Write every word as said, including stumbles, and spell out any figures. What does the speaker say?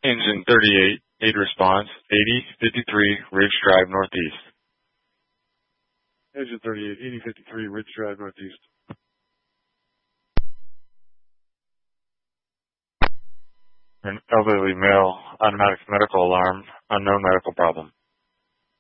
Engine thirty-eight, eight response, eighty fifty-three Ridge Drive Northeast. Engine thirty-eight, eighty fifty-three Ridge Drive Northeast. An elderly male, automatic medical alarm, unknown medical problem.